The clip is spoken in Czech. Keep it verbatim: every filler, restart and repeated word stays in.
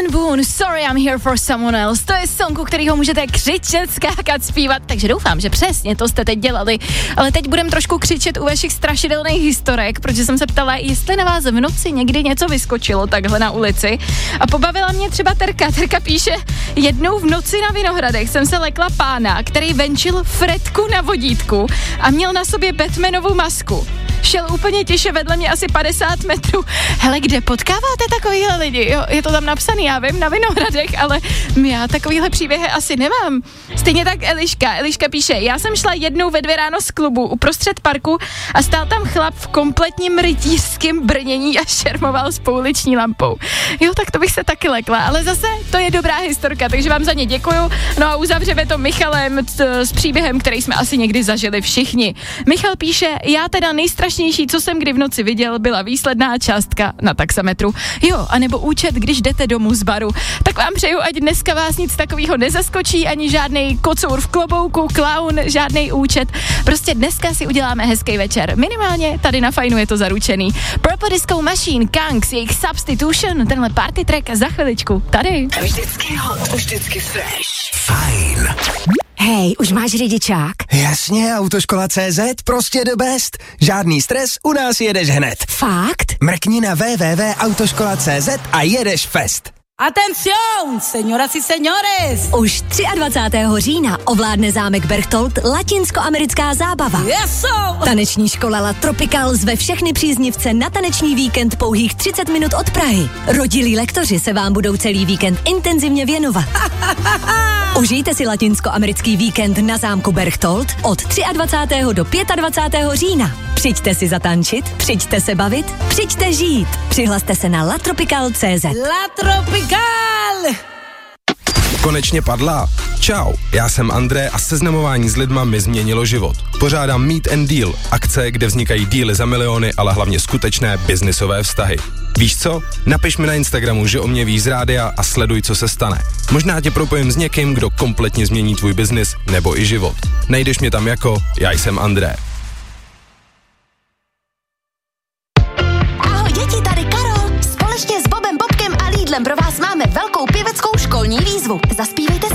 Aaron Boone, Sorry I'm Here for Someone Else. To je song, u kterýho můžete křičet, skákat, zpívat, takže doufám, že přesně to jste teď dělali. Ale teď budem trošku křičet u vašich strašidelných historek, protože jsem se ptala, jestli na vás v noci někdy něco vyskočilo takhle na ulici. A pobavila mě třeba Terka. Terka píše, jednou v noci na Vinohradech jsem se lekla pána, který venčil Fredku na vodítku a měl na sobě Batmanovu masku. Šel úplně tiše vedle mě asi padesát metrů. Hele, kde potkáváte takovýhle lidi? Jo, je to tam napsaný, já vím, na Vinohradech, ale já takovýhle příběhy asi nemám. Stejně tak Eliška. Eliška píše, já jsem šla jednou ve dvě ráno z klubu uprostřed parku a stál tam chlap v kompletním rytířském brnění a šermoval s pouliční lampou. Jo, tak to bych se taky lekla, ale zase to je dobrá historka, takže vám za ně děkuju. No a uzavřeme to Michalem t- s příběhem, který jsme asi někdy zažili všichni. Michal píše, já teda nejstrašnější, co jsem kdy v noci viděl, byla výsledná částka na taxametru. Jo, anebo účet, když jdete domů z baru. Tak vám přeju, ať dneska vás nic takového nezaskočí, ani žádnej kocour v klobouku, klaun, žádnej účet. Prostě dneska si uděláme hezký večer. Minimálně tady na Fajnu je to zaručený. Purple Disco Machine, Kangs, jejich Substitution, tenhle party track za chviličku. Tady. Vždycky hot, vždycky fresh. Fajn. Hej, už máš řidičák? Jasně, Autoškola C Z, prostě the best. Žádný stres, u nás jedeš hned. Fakt? Mrkni na w w w tečka autoškola tečka c z a jedeš fest. Atención, señoras y señores! Už dvacátého třetího října ovládne zámek Berchtold latinskoamerická zábava. Yes, Taneční škola La Tropical zve všechny příznivce na taneční víkend pouhých třicet minut od Prahy. Rodilí lektoři se vám budou celý víkend intenzivně věnovat. Užijte si latinskoamerický víkend na zámku Berchtold od dvacátého třetího do dvacátého pátého října. Přijďte si zatančit, přijďte se bavit, přijďte žít. Přihlaste se na latropical tečka c z. La Tropical! Konečně padla? Čau, já jsem André a seznamování s lidma mi změnilo život. Pořádám Meet and Deal, akce, kde vznikají díly za miliony, ale hlavně skutečné biznisové vztahy. Víš co? Napiš mi na Instagramu, že o mě víš z rádia a sleduj, co se stane. Možná tě propojím s někým, kdo kompletně změní tvůj biznis nebo i život. Najdeš mě tam jako Já jsem André. Ahoj děti, tady Karol. Společně s Bobem, Bobkem a Lidlem pro vás máme velkou pěveckou školní výzvu. Zaspívejte